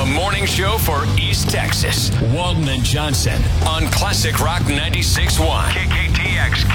The morning show for East Texas. Walton and Johnson on Classic Rock 96.1. KKTX